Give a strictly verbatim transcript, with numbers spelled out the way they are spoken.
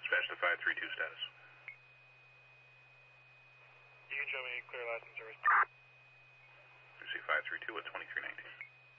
dispatch to five three two status. You can show me clear license service.